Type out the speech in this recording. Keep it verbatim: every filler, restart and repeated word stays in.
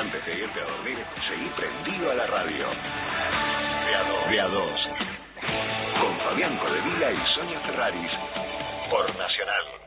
Antes de irte a dormir, seguí prendido a la radio. De a dos. De a dos. Con Fabián Codevila y Sonia Ferraris. Por Nacional.